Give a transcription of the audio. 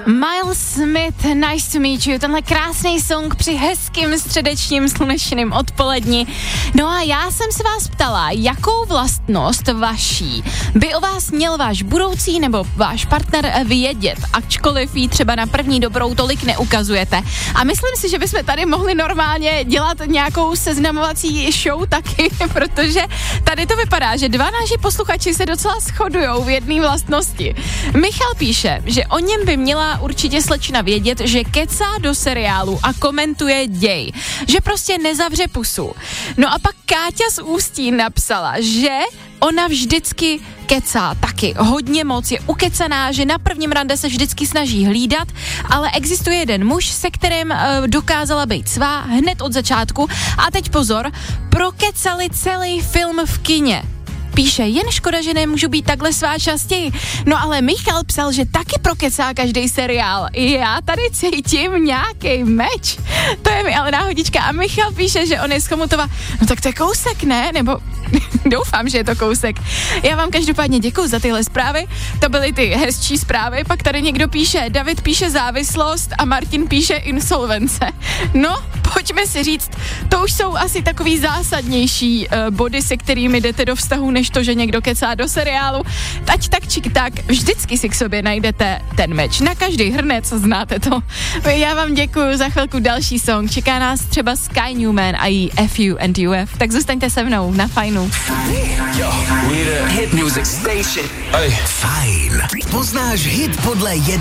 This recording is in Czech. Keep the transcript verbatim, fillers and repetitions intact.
Miles Smith, Nice to meet you, tenhle krásný song při hezkým středečním slunečným odpoledni. No a já jsem se vás ptala, jakou vlastnost vaší by o vás měl váš budoucí nebo váš partner vědět, ačkoliv ji třeba na první dobrou tolik neukazujete. A myslím si, že bychom tady mohli normálně dělat nějakou seznamovací show taky, protože tady to vypadá, že dva naši posluchači se docela shodujou v jedné vlastnosti. Michal píše, že o něm by měla určitě slečna vědět, že kecá do seriálu a komentuje děj, že prostě nezavře pusu. No a pak Káťa z Ústí napsala, že ona vždycky kecá taky hodně moc, je ukecaná, že na prvním rande se vždycky snaží hlídat, ale existuje jeden muž, se kterým uh, dokázala být svá hned od začátku a teď pozor, prokecali celý film v kině. Píše, jen škoda, že nemůžu být takhle svá častěji. No ale Michal psal, že taky prokecá každý seriál. Já tady cítím nějaký meč. To je mi ale náhodička. A Michal píše, že on je z Chomutova. No tak to je kousek, ne? Nebo doufám, že je to kousek. Já vám každopádně děkuju za tyhle zprávy. To byly ty hezčí zprávy. Pak tady někdo píše, David píše závislost a Martin píše insolvence. No, pojďme si říct, to už jsou asi takový zásadnější uh, body, se kterými jdete do vztahu, než to, že někdo kecá do seriálu. Tať tak či tak, vždycky si k sobě najdete ten meč. Na každý hrnec, znáte to. Já vám děkuju, za chvilku další song. Čeká nás třeba Sky Newman a jí F U and U F. Tak zůstaňte se mnou na Fajnu. Yo, we the hit music station. Hey. Fajn. Poznáš hit podle jedné